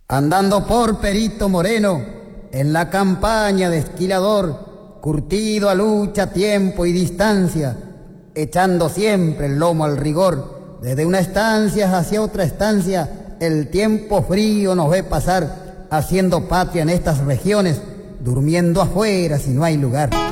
Andando por Perito Moreno, en la campaña de esquilador, curtido a lucha, tiempo y distancia, echando siempre el lomo al rigor, desde una estancia hacia otra estancia, el tiempo frío nos ve pasar, haciendo patria en estas regiones, durmiendo afuera si no hay lugar.